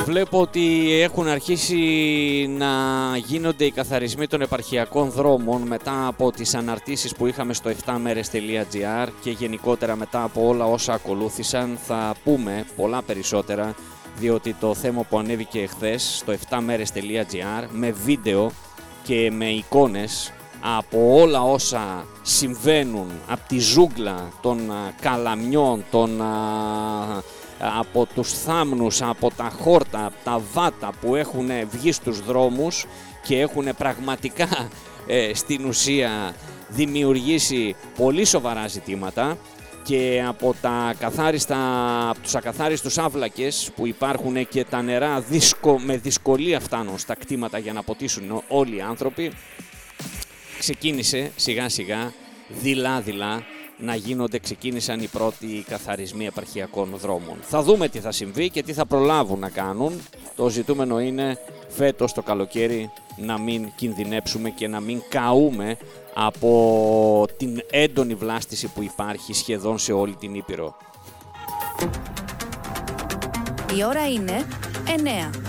Βλέπω ότι έχουν αρχίσει να γίνονται οι καθαρισμοί των επαρχιακών δρόμων μετά από τις αναρτήσεις που είχαμε στο 7merες.gr και γενικότερα μετά από όλα όσα ακολούθησαν. Θα πούμε πολλά περισσότερα, διότι το θέμα που ανέβηκε εχθές στο 7merες.gr με βίντεο και με εικόνες από όλα όσα συμβαίνουν, από τη ζούγκλα των καλαμιών, από τους θάμνους, από τα χόρτα, από τα βάτα που έχουν βγει στους δρόμους και έχουν πραγματικά στην ουσία δημιουργήσει πολύ σοβαρά ζητήματα, και από από τους ακαθάριστους άβλακες που υπάρχουν και τα νερά με δυσκολία φτάνουν στα κτήματα για να ποτίσουν όλοι οι άνθρωποι, ξεκίνησε σιγά σιγά δειλά-δειλά να γίνονται, ξεκίνησαν οι πρώτοι καθαρισμοί επαρχιακών δρόμων. Θα δούμε τι θα συμβεί και τι θα προλάβουν να κάνουν. Το ζητούμενο είναι φέτος το καλοκαίρι να μην κινδυνέψουμε και να μην καούμε από την έντονη βλάστηση που υπάρχει σχεδόν σε όλη την Ήπειρο. Η ώρα είναι 9.